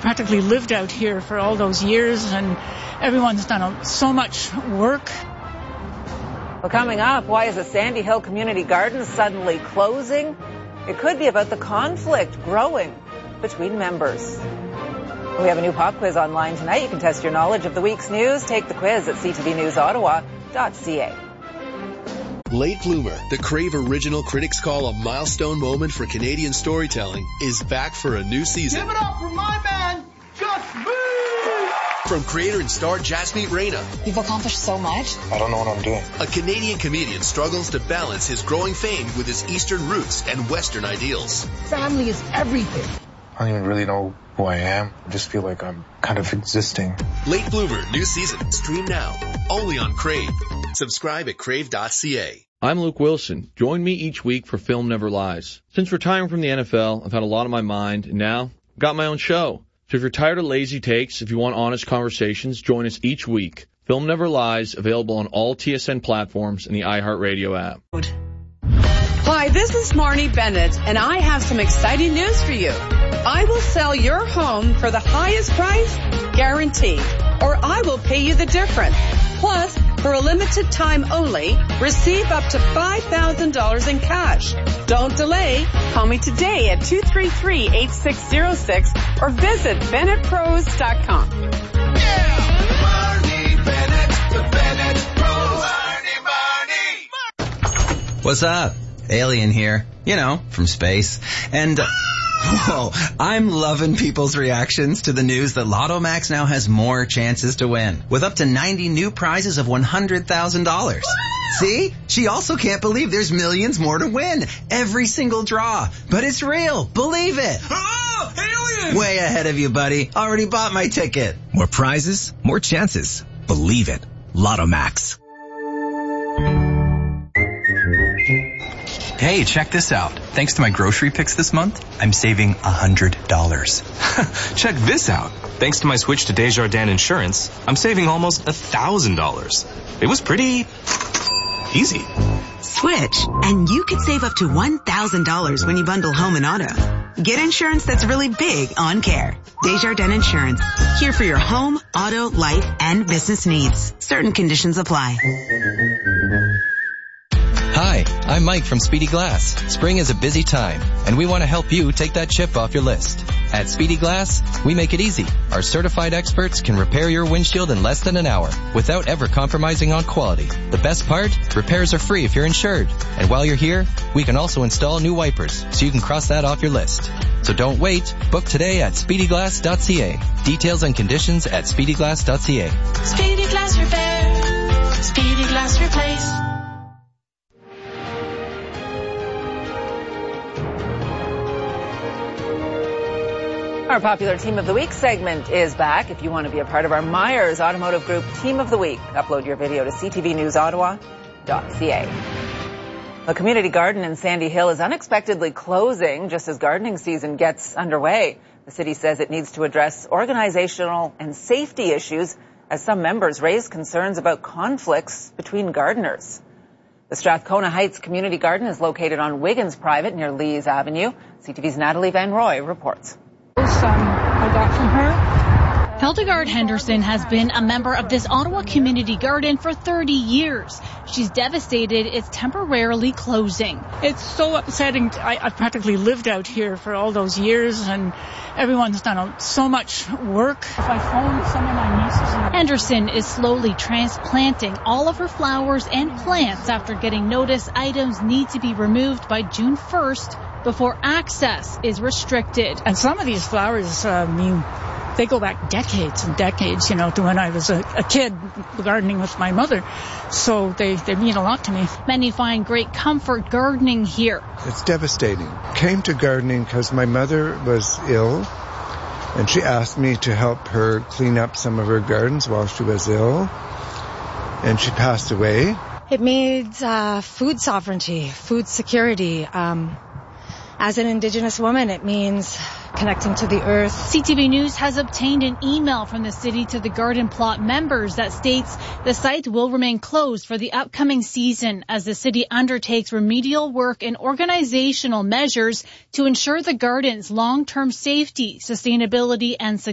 practically lived out here for all those years, and everyone's done so much work. Well, coming up, why is the Sandy Hill Community Garden suddenly closing? It could be about the conflict growing between members. We have a new pop quiz online tonight. You can test your knowledge of the week's news. Take the quiz at ctvnewsottawa.ca. Late Bloomer, the Crave original critics call a milestone moment for Canadian storytelling, is back for a new season. Give it up for my man, Just Me! From creator and star Jasmeet Reyna. You've accomplished so much. I don't know what I'm doing. A Canadian comedian struggles to balance his growing fame with his Eastern roots and Western ideals. Family is everything. I don't even really know who I am. I just feel like I'm kind of existing. Late Bloomer, new season. Stream now. Only on Crave. Subscribe at crave.ca. I'm Luke Wilson. Join me each week for Film Never Lies. Since retiring from the NFL, I've had a lot on my mind, and now I've got my own show. So if you're tired of lazy takes, if you want honest conversations, join us each week. Film Never Lies, available on all TSN platforms and the iHeartRadio app. Hi, this is Marnie Bennett, and I have some exciting news for you. I will sell your home for the highest price, guaranteed, or I will pay you the difference. Plus, for a limited time only, receive up to $5,000 in cash. Don't delay. Call me today at 233-8606 or visit BennettPros.com. Yeah! Marnie Bennett, the Bennett Pros. Marnie! What's up? Alien here. You know, from space. And, whoa, I'm loving people's reactions to the news that Lotto Max now has more chances to win, with up to 90 new prizes of $100,000. See? She also can't believe there's millions more to win. Every single draw. But it's real. Believe it. Oh, aliens! Way ahead of you, buddy. Already bought my ticket. More prizes, more chances. Believe it. Lotto Max. Hey, check this out. Thanks to my grocery picks this month, I'm saving $100. Check this out. Thanks to my switch to Desjardins Insurance, I'm saving almost $1,000. It was pretty easy. Switch, and you could save up to $1,000 when you bundle home and auto. Get insurance that's really big on care. Desjardins Insurance. Here for your home, auto, life, and business needs. Certain conditions apply. Hi, I'm Mike from Speedy Glass. Spring is a busy time, and we want to help you take that chip off your list. At Speedy Glass, we make it easy. Our certified experts can repair your windshield in less than an hour without ever compromising on quality. The best part? Repairs are free if you're insured. And while you're here, we can also install new wipers, so you can cross that off your list. So don't wait. Book today at speedyglass.ca. Details and conditions at speedyglass.ca. Speedy Glass Repair. Speedy Glass Replace. Our popular Team of the Week segment is back. If you want to be a part of our Myers Automotive Group Team of the Week, upload your video to ctvnewsottawa.ca. The community garden in Sandy Hill is unexpectedly closing just as gardening season gets underway. The city says it needs to address organizational and safety issues as some members raise concerns about conflicts between gardeners. The Strathcona Heights Community Garden is located on Wiggins Private near Lees Avenue. CTV's Natalie Van Roy reports. I got from her. Hildegard Henderson has been a member of this Ottawa Community Garden for 30 years. She's devastated it's temporarily closing. It's so upsetting. I've practically lived out here for all those years, and everyone's done so much work. If I phone some of my nieces... Henderson is slowly transplanting all of her flowers and plants after getting notice items need to be removed by June 1st before access is restricted. And some of these flowers, they go back decades and decades, to when I was a kid gardening with my mother. So they mean a lot to me. Many find great comfort gardening here. It's devastating. Came to gardening because my mother was ill, and she asked me to help her clean up some of her gardens while she was ill, and she passed away. It means food sovereignty, food security. As an Indigenous woman, it means connecting to the earth. CTV News has obtained an email from the city to the garden plot members that states the site will remain closed for the upcoming season as the city undertakes remedial work and organizational measures to ensure the garden's long-term safety, sustainability, and success.